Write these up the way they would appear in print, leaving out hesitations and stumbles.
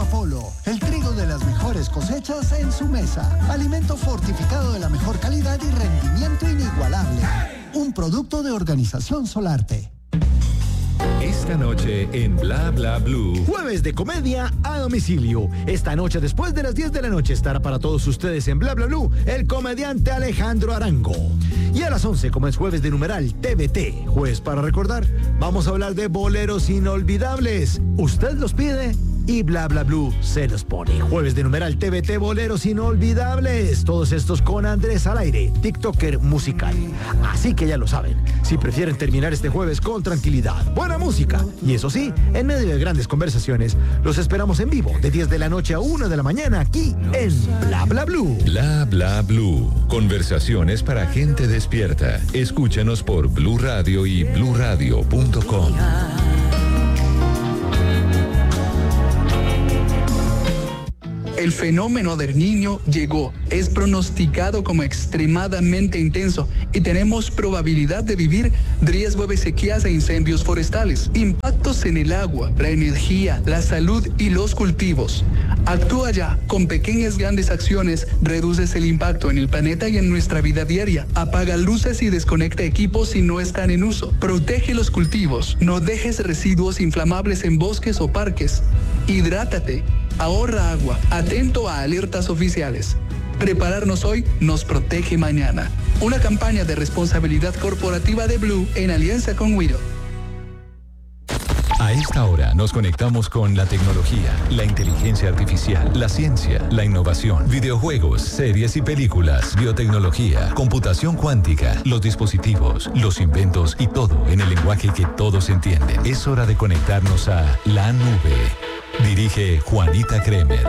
Apolo, el trigo de las mejores cosechas en su mesa. Alimento fortificado de la mejor calidad y rendimiento inigualable. Un producto de Organización Solarte. Esta noche en Bla Bla Blue. Jueves de comedia a domicilio. Esta noche después de las 10 de la noche estará para todos ustedes en Bla Bla Blue el comediante Alejandro Arango. Y a las 11, como es jueves de numeral TVT, jueves para recordar, vamos a hablar de boleros inolvidables. Usted los pide y Bla Bla Blue se los pone. Jueves de numeral TVT, boleros inolvidables. Todos estos con Andrés al aire, TikToker musical. Así que ya lo saben, si prefieren terminar este jueves con tranquilidad, buena música y eso sí, en medio de grandes conversaciones, los esperamos en vivo de 10 de la noche a 1 de la mañana aquí en Bla Bla Blue. Bla Bla Blue. Conversaciones para gente despierta. Escúchanos por Blue Radio y bluradio.com. El fenómeno del Niño llegó, es pronosticado como extremadamente intenso y tenemos probabilidad de vivir riesgo de sequías e incendios forestales, impactos en el agua, la energía, la salud y los cultivos. Actúa ya, con pequeñas grandes acciones reduces el impacto en el planeta y en nuestra vida diaria. Apaga luces y desconecta equipos si no están en uso. Protege los cultivos, no dejes residuos inflamables en bosques o parques. Hidrátate. Ahorra agua, atento a alertas oficiales. Prepararnos hoy nos protege mañana. Una campaña de responsabilidad corporativa de Blue en alianza con Wido. A esta hora nos conectamos con la tecnología, la inteligencia artificial, la ciencia, la innovación, videojuegos, series y películas, biotecnología, computación cuántica, los dispositivos, los inventos y todo en el lenguaje que todos entienden. Es hora de conectarnos a la nube. Dirige Juanita Kremer.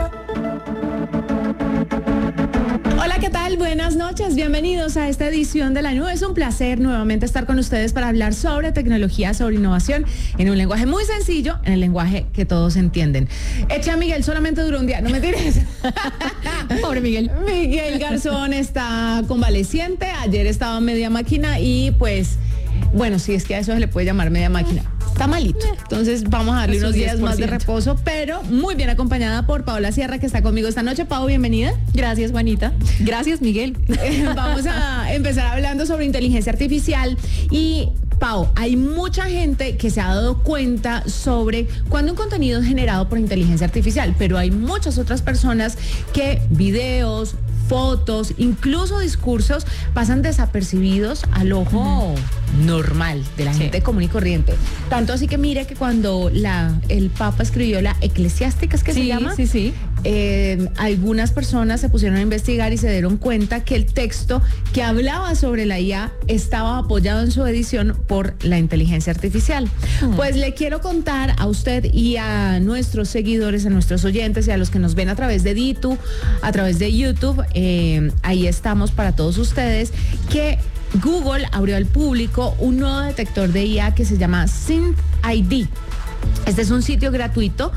Hola, ¿qué tal? Buenas noches, bienvenidos a esta edición de La Nube. Es un placer nuevamente estar con ustedes para hablar sobre tecnología, sobre innovación, en un lenguaje muy sencillo, en el lenguaje que todos entienden. Eche a Miguel, solamente duró un día, no me tires. Pobre Miguel. Miguel Garzón está convaleciente, ayer estaba a media máquina y pues, bueno, si es que a eso se le puede llamar media máquina. Está malito, entonces vamos a darle unos días más de reposo, pero muy bien acompañada por Paola Sierra, que está conmigo esta noche. Pau, bienvenida. Gracias, Juanita. Gracias, Miguel. Vamos a empezar hablando sobre inteligencia artificial y Pau, hay mucha gente que se ha dado cuenta sobre cuando un contenido es generado por inteligencia artificial, pero hay muchas otras personas que videos, fotos, incluso discursos pasan desapercibidos al ojo normal de la gente común y corriente. Tanto así que mire que cuando el Papa escribió la Eclesiástica, ¿es que se llama? Sí. Algunas personas se pusieron a investigar y se dieron cuenta que el texto que hablaba sobre la IA estaba apoyado en su edición por la inteligencia artificial. Pues le quiero contar a usted y a nuestros seguidores, a nuestros oyentes y a los que nos ven a través de Ditu, a través de YouTube, ahí estamos para todos ustedes, que Google abrió al público un nuevo detector de IA que se llama SynthID. Este es un sitio gratuito,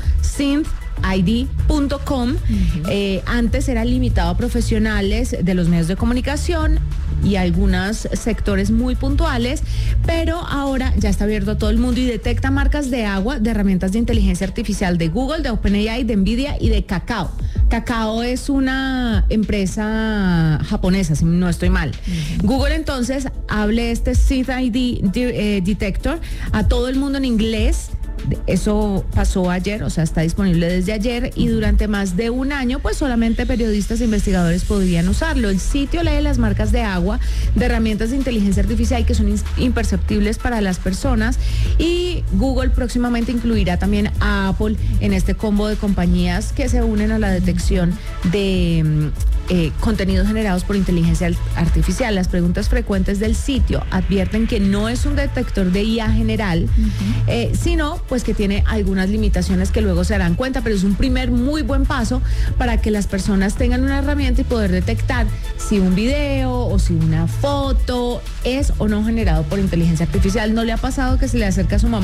synthid.com. Antes era limitado a profesionales de los medios de comunicación y algunos sectores muy puntuales, pero ahora ya está abierto a todo el mundo y detecta marcas de agua de herramientas de inteligencia artificial de Google, de OpenAI, de Nvidia y de Kakao. Kakao es una empresa japonesa, si no estoy mal. Google entonces hable este SynthID Detector a todo el mundo en inglés. Eso pasó ayer, o sea, está disponible desde ayer y durante más de un año, pues solamente periodistas e investigadores podrían usarlo. El sitio lee las marcas de agua de herramientas de inteligencia artificial que son imperceptibles para las personas y Google próximamente incluirá también a Apple en este combo de compañías que se unen a la detección de contenidos generados por inteligencia artificial. Las preguntas frecuentes del sitio advierten que no es un detector de IA general, sino pues que tiene algunas limitaciones que luego se darán cuenta, pero es un primer muy buen paso para que las personas tengan una herramienta y poder detectar si un video o si una foto es o no generado por inteligencia artificial. ¿No le ha pasado que se le acerca a su mamá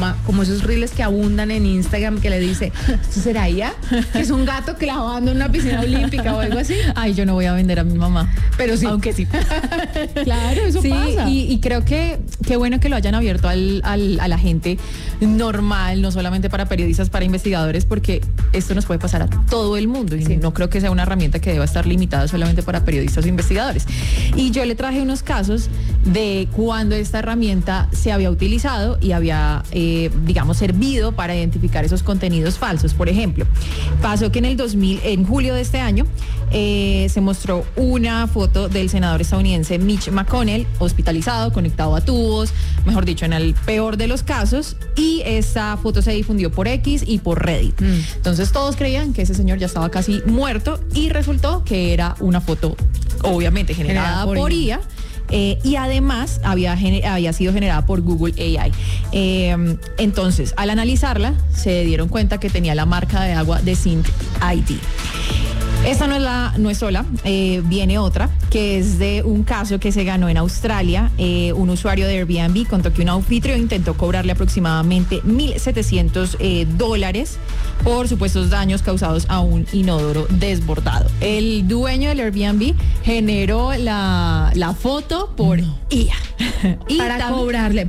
toma como esos reels que abundan en Instagram que le dice, ¿esto será ella? Que es un gato clavando en una piscina olímpica o algo así. Ay, yo no voy a vender a mi mamá. Pero sí. Aunque sí. Claro, eso sí, pasa. Y creo que qué bueno que lo hayan abierto a la gente normal, no solamente para periodistas, para investigadores, porque esto nos puede pasar a todo el mundo y no creo que sea una herramienta que deba estar limitada solamente para periodistas o investigadores. Y yo le traje unos casos de cuando esta herramienta se había utilizado y había, servido para identificar esos contenidos falsos. Por ejemplo, pasó que en julio de este año, se mostró una foto del senador estadounidense Mitch McConnell hospitalizado, conectado a tubos, mejor dicho, en el peor de los casos, y esa foto se difundió por X y por Reddit. Entonces todos creían que ese señor ya estaba casi muerto y resultó que era una foto obviamente generada por IA. Y además había sido generada por Google AI. Entonces, al analizarla, se dieron cuenta que tenía la marca de agua de Synth ID. Esta no es sola, viene otra, que es de un caso que se ganó en Australia. Un usuario de Airbnb contó que un anfitrión intentó cobrarle aproximadamente $1,700 por supuestos daños causados a un inodoro desbordado. El dueño del Airbnb generó la foto por IA. Y para cobrarle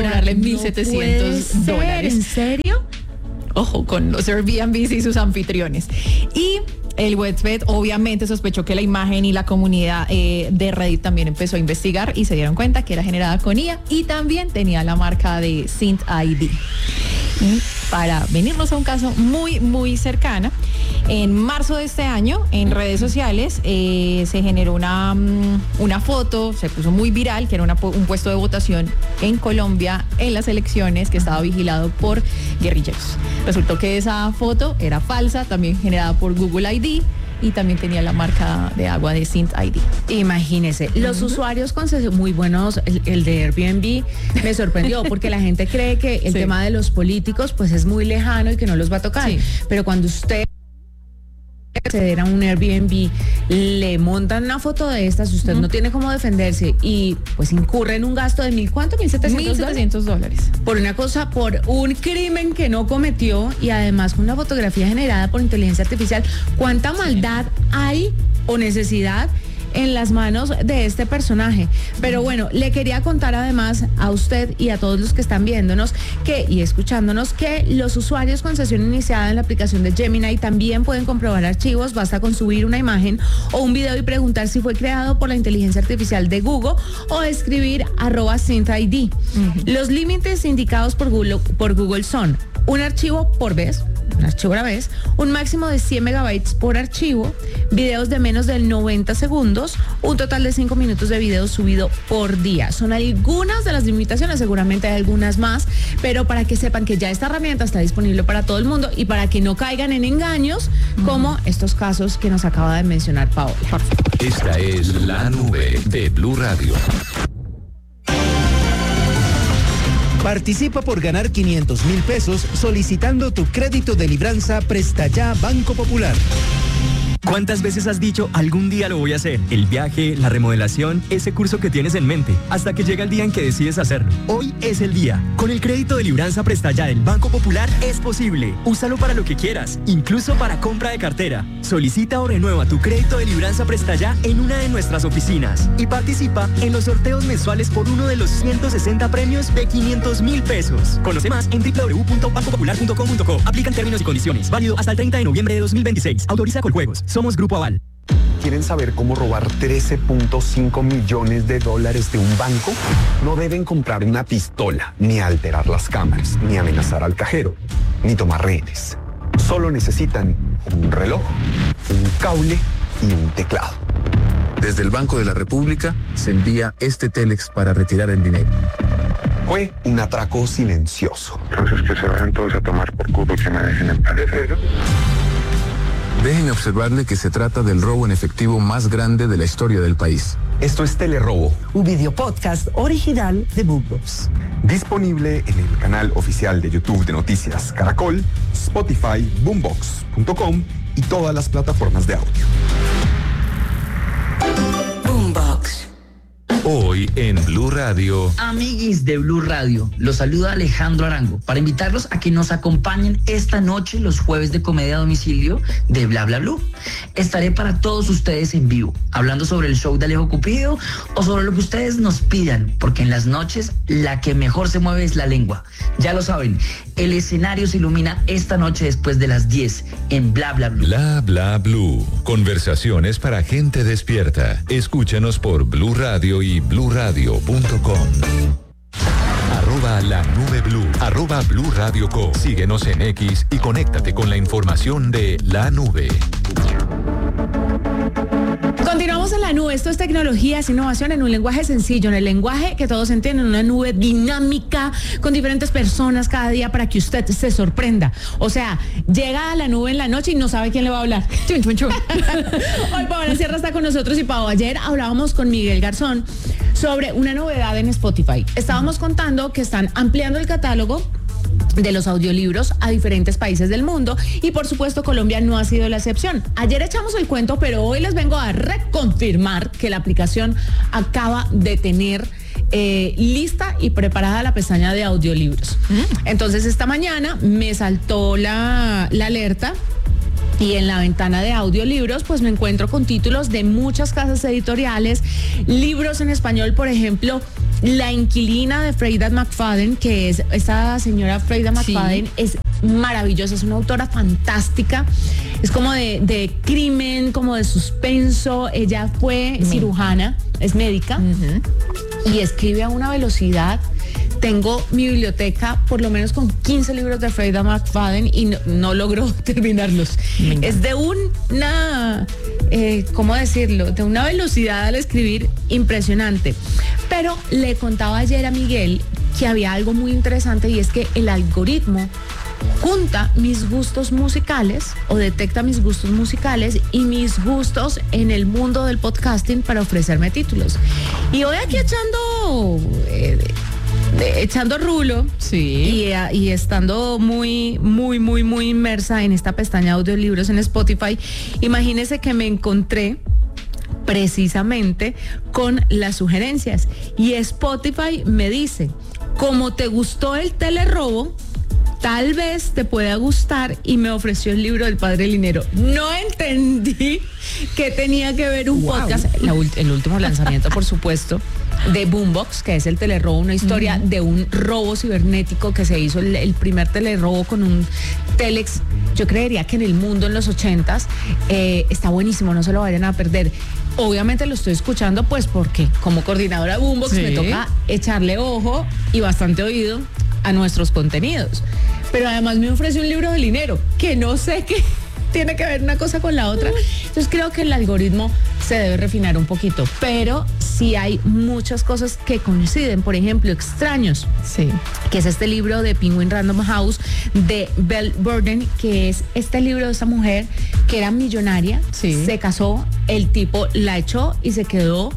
$1,700. ¿En serio? Ojo, con los Airbnbs y sus anfitriones. Y el Westbed obviamente sospechó que la imagen y la comunidad de Reddit también empezó a investigar y se dieron cuenta que era generada con IA y también tenía la marca de Synth ID. Y para venirnos a un caso muy, muy cercana, en marzo de este año, en redes sociales, se generó una foto, se puso muy viral, que era un puesto de votación en Colombia en las elecciones que estaba vigilado por guerrilleros. Resultó que esa foto era falsa, también generada por Google ID, y también tenía la marca de agua de Synth ID. Imagínese, los usuarios muy buenos, el de Airbnb me sorprendió porque la gente cree que el tema de los políticos pues es muy lejano y que no los va a tocar, pero cuando usted acceder a un Airbnb, le montan una foto de estas, usted no tiene cómo defenderse y pues incurre en un gasto de $1,700 por una cosa, por un crimen que no cometió y además con una fotografía generada por inteligencia artificial. ¿Cuánta maldad hay o necesidad en las manos de este personaje? Pero bueno, le quería contar además a usted y a todos los que están viéndonos y escuchándonos que los usuarios con sesión iniciada en la aplicación de Gemini también pueden comprobar archivos. Basta con subir una imagen o un video y preguntar si fue creado por la inteligencia artificial de Google o escribir @SynthID. Los límites indicados por Google son un archivo por vez, un archivo a la vez, un máximo de 100 megabytes por archivo, videos de menos de 90 segundos, un total de 5 minutos de video subido por día. Son algunas de las limitaciones, seguramente hay algunas más, pero para que sepan que ya esta herramienta está disponible para todo el mundo y para que no caigan en engaños como estos casos que nos acaba de mencionar Paola. Esta es La Nube de Blue Radio. Participa por ganar 500,000 pesos solicitando tu crédito de libranza Presta Ya Banco Popular. ¿Cuántas veces has dicho algún día lo voy a hacer? El viaje, la remodelación, ese curso que tienes en mente, hasta que llega el día en que decides hacerlo. Hoy es el día. Con el crédito de libranza Presta Ya del Banco Popular es posible. Úsalo para lo que quieras, incluso para compra de cartera. Solicita o renueva tu crédito de libranza Presta Ya en una de nuestras oficinas y participa en los sorteos mensuales por uno de los 160 premios de 500,000 pesos. Conoce más en www.bancopopular.com.co. Aplican términos y condiciones. Válido hasta el 30 de noviembre de 2026. Autoriza Coljuegos. Somos Grupo Aval. ¿Quieren saber cómo robar $13.5 millones de un banco? No deben comprar una pistola, ni alterar las cámaras, ni amenazar al cajero, ni tomar rehenes. Solo necesitan un reloj, un cable y un teclado. Desde el Banco de la República se envía este Telex para retirar el dinero. Fue un atraco silencioso. Entonces que se vayan todos a tomar por culo y que me dejen en paz. Déjenme observarle que se trata del robo en efectivo más grande de la historia del país. Esto es Telerobo, un video podcast original de Boombox. Disponible en el canal oficial de YouTube de Noticias Caracol, Spotify, Boombox.com y todas las plataformas de audio. Boombox. Hoy en Blue Radio. Amiguis de Blue Radio, los saluda Alejandro Arango para invitarlos a que nos acompañen esta noche los jueves de comedia a domicilio de Bla Bla Blue. Estaré para todos ustedes en vivo, hablando sobre el show de Alejo Cupido o sobre lo que ustedes nos pidan, porque en las noches la que mejor se mueve es la lengua. Ya lo saben, el escenario se ilumina esta noche después de las 10 en Bla Bla Blue. Bla Bla Blue. Conversaciones para gente despierta. Escúchanos por Blue Radio y bluradio.com. @la nube blue, @Blue Radio Co. Síguenos en X y conéctate con la información de la nube. Continuamos en la nube. Esto es tecnología, es innovación en un lenguaje sencillo, en el lenguaje que todos entienden, una nube dinámica con diferentes personas cada día para que usted se sorprenda. O sea, llega a la nube en la noche y no sabe quién le va a hablar. Chun, chun, chun. Hoy Paola Sierra está con nosotros y Pau, ayer hablábamos con Miguel Garzón sobre una novedad en Spotify. Estábamos contando que están ampliando el catálogo de los audiolibros a diferentes países del mundo y por supuesto Colombia no ha sido la excepción. Ayer echamos el cuento, pero hoy les vengo a reconfirmar que la aplicación acaba de tener lista y preparada la pestaña de audiolibros. Entonces esta mañana me saltó la alerta y en la ventana de audiolibros pues me encuentro con títulos de muchas casas editoriales, libros en español, por ejemplo, La inquilina de Freida McFadden, que es esta señora Freida McFadden, sí, es maravillosa, es una autora fantástica, es como de crimen, como de suspenso. Ella fue cirujana, es médica, y escribe a una velocidad. Tengo mi biblioteca por lo menos con 15 libros de Freida McFadden y no logro terminarlos. Es de una, ¿cómo decirlo? De una velocidad al escribir impresionante. Pero le contaba ayer a Miguel que había algo muy interesante y es que el algoritmo junta mis gustos musicales o detecta mis gustos musicales y mis gustos en el mundo del podcasting para ofrecerme títulos. Y hoy aquí echando rulo, sí, y estando muy inmersa en esta pestaña de audiolibros en Spotify, imagínese que me encontré precisamente con las sugerencias y Spotify me dice: como te gustó el telerrobo, tal vez te pueda gustar, y me ofreció el libro del Padre Linero. No entendí que tenía que ver un podcast, el último lanzamiento, por supuesto, de Boombox, que es el telerrobo, una historia de un robo cibernético que se hizo, el primer telerrobo con un Telex, yo creería que en el mundo en los 80s. Está buenísimo, no se lo vayan a perder. Obviamente lo estoy escuchando pues porque como coordinadora de Boombox me toca echarle ojo y bastante oído a nuestros contenidos. Pero además me ofreció un libro de dinero, que no sé qué tiene que ver una cosa con la otra. Entonces creo que el algoritmo se debe refinar un poquito, pero sí hay muchas cosas que coinciden. Por ejemplo, Extraños, que es este libro de Penguin Random House de Belle Burden, que es este libro de esta mujer que era millonaria, se casó, el tipo la echó y se quedó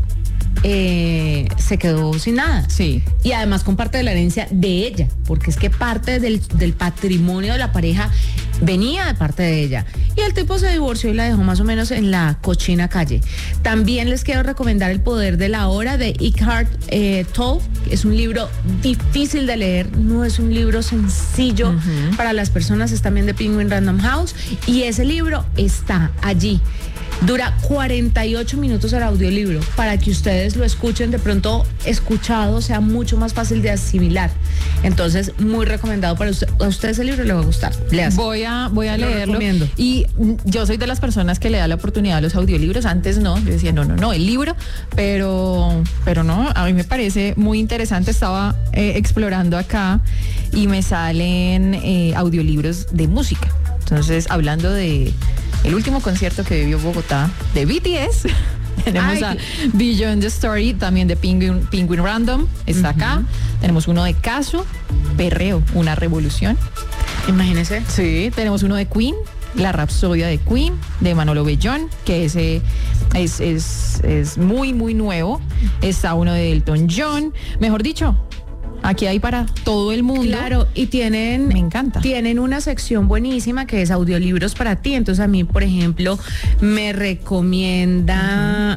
sin nada. Y además con parte de la herencia de ella, porque es que parte del patrimonio de la pareja venía de parte de ella. Y el tipo se divorció y la dejó más o menos en la cochina calle. También les quiero recomendar El poder de la hora de Eckhart Tolle. Es un libro difícil de leer, no es un libro sencillo para las personas, es también de Penguin Random House. Y ese libro está allí. Dura 48 minutos el audiolibro para que ustedes lo escuchen, de pronto escuchado sea mucho más fácil de asimilar. Entonces, muy recomendado para usted. A usted ese libro le va a gustar. Voy a leerlo. Y yo soy de las personas que le da la oportunidad a los audiolibros. Antes no, yo decía no, el libro, pero no, a mí me parece muy interesante. Estaba explorando acá y me salen audiolibros de música. Entonces, hablando de el último concierto que vivió Bogotá de BTS, tenemos a Beyond the Story, también de Penguin Random, está acá. Tenemos uno de Caso, Perreo, una revolución. Imagínese. Sí, tenemos uno de Queen, La Rapsodia de Queen, de Manolo Bellón, que ese es muy nuevo. Está uno de Elton John, mejor dicho, Aquí hay para todo el mundo. Claro, y tienen... Me encanta. Tienen una sección buenísima que es audiolibros para ti. Entonces a mí, por ejemplo, me recomienda...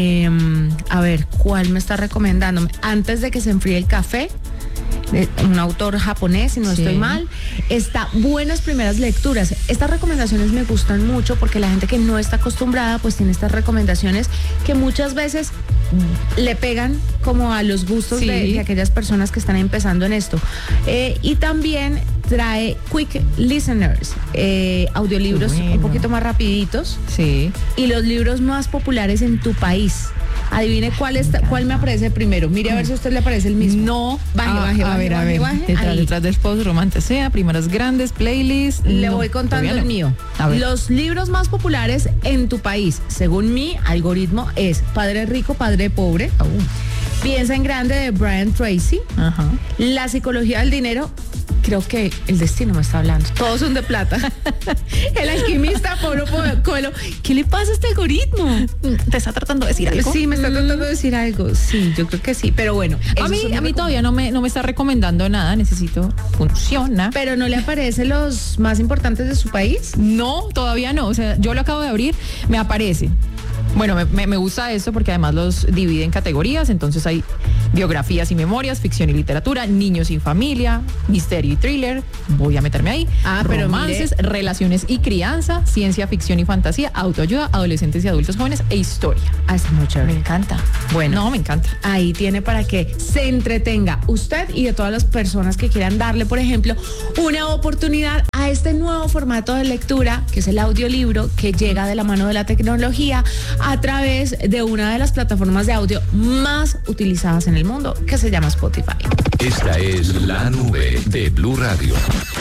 a ver, ¿cuál me está recomendando? Antes de que se enfríe el café. Un autor japonés, si no estoy mal. Está Buenas Primeras Lecturas. Estas recomendaciones me gustan mucho porque la gente que no está acostumbrada pues tiene estas recomendaciones que muchas veces le pegan como a los gustos de aquellas personas que están empezando en esto. Y también trae Quick Listeners, audiolibros un poquito más rapiditos. Sí. Y los libros más populares en tu país. Adivine cuál me aparece primero. Mire a ver si a usted le aparece el mismo. No. Baje. Detrás de Esposo Romanticea, Primeras Grandes, Playlist. Le voy contando el mío. Los libros más populares en tu país, según mi algoritmo, es Padre Rico, Padre Pobre. Piensa en Grande, de Brian Tracy. Ajá. La Psicología del Dinero. Creo que el destino me está hablando. Todos son de plata. El Alquimista, Paulo Coelho. ¿Qué le pasa a este algoritmo? ¿Te está tratando de decir algo? Sí, me está tratando de decir algo. Sí, yo creo que sí. Pero bueno. A mí todavía no me está recomendando nada. Funciona. ¿Pero no le aparecen los más importantes de su país? No, todavía no. O sea, yo lo acabo de abrir, me aparece. Bueno, me gusta esto porque además los divide en categorías, entonces hay biografías y memorias, ficción y literatura, niños y familia, misterio y thriller, voy a meterme ahí, romances, relaciones y crianza, ciencia ficción y fantasía, autoayuda, adolescentes y adultos jóvenes e historia. Está muy chévere. Me encanta. Bueno, no, me encanta. Ahí tiene para que se entretenga usted y de todas las personas que quieran darle, por ejemplo, una oportunidad a este nuevo formato de lectura, que es el audiolibro, que llega de la mano de la tecnología a través de una de las plataformas de audio más utilizadas en el mundo, que se llama Spotify. Esta es La Nube de Blue Radio.